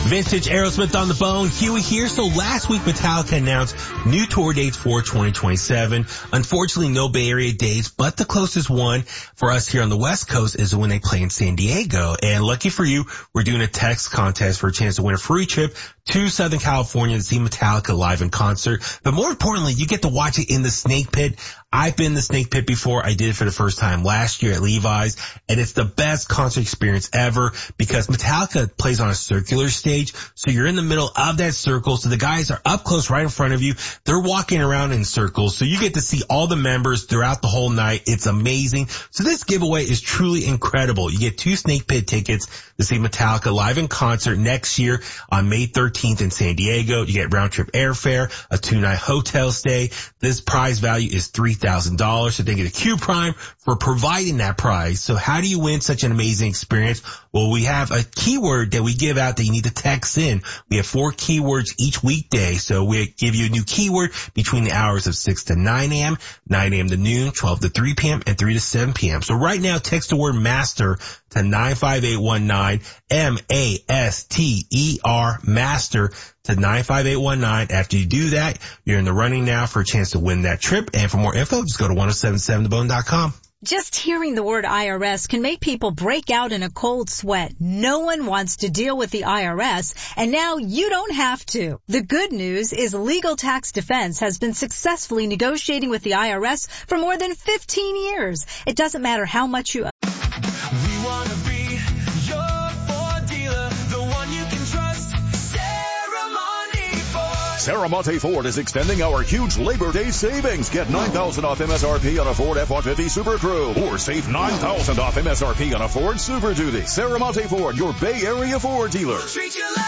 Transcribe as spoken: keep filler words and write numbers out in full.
Vintage Aerosmith on the phone. Huey here. So last week Metallica announced new tour dates for twenty twenty-seven. Unfortunately, no Bay Area dates, but the closest one for us here on the West Coast is when they play in San Diego. And lucky for you, we're doing a text contest for a chance to win a free trip to Southern California to see Metallica live in concert. But more importantly, you get to watch it in the Snake Pit. I've been in the Snake Pit before. I did it for the first time last year at Levi's, and it's the best concert experience ever because Metallica plays on a circular stage, so you're in the middle of that circle, so the guys are up close right in front of you. They're walking around in circles, so you get to see all the members throughout the whole night. It's amazing. So this giveaway is truly incredible. You get two Snake Pit tickets to see Metallica live in concert next year on May thirteenth in San Diego. You get round trip airfare, a two-night hotel stay. This prize value is three thousand dollars. So they get a Q Prime for providing that prize. So how do you win such an amazing experience? Well, we have a keyword that we give out that you need to text in. We have four keywords each weekday. So we give you a new keyword between the hours of six to nine a.m., nine a.m. to noon, twelve to three p.m., and three to seven p.m. So right now, text the word master to nine five eight one nine, M A S T E R, master, to nine five eight one nine. After you do that, you're in the running now for a chance to win that trip. And for more info, just go to ten seventy-seven the bone dot com. Just hearing the word I R S can make people break out in a cold sweat. No one wants to deal with the I R S, and now you don't have to. The good news is Legal Tax Defense has been successfully negotiating with the I R S for more than fifteen years. It doesn't matter how much you... We want to be your Ford dealer, the one you can trust. Saramonte Ford. Saramonte Ford is extending our huge Labor Day savings. Get nine thousand dollars off M S R P on a Ford F one fifty Super Crew, or save nine thousand dollars off M S R P on a Ford Super Duty. Saramonte Ford, your Bay Area Ford dealer. Treat you like